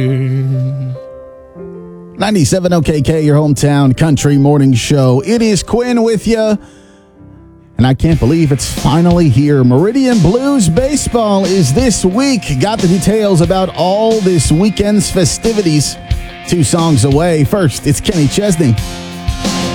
97 OKK, your hometown country morning show. It is Quinn with you, and I can't believe it's finally here. Meridian Blues Baseball is this week. Got the details about all this weekend's festivities. 2 songs away. First, it's Kenny Chesney.